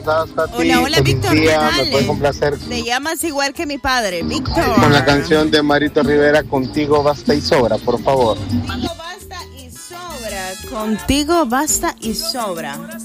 estás, Tati? Hola, hola, Feliz Víctor, día. ¿qué tal? ¿Me puedes complacer Te llamas igual que mi padre, Víctor. con la canción de Marito Rivera, Contigo basta y sobra, por favor? Contigo basta y sobra. Contigo basta y sobra.